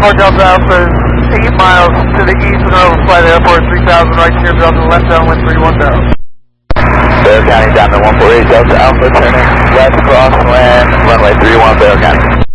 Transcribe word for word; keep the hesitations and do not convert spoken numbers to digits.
four Delta Alpha is eight miles to the east of Northern Flight Airport, three thousand right here, Delta left downwind three one zero. Bear County, Diamond one four eight Delta Alpha, turning west crosswind, runway three one, Bear County.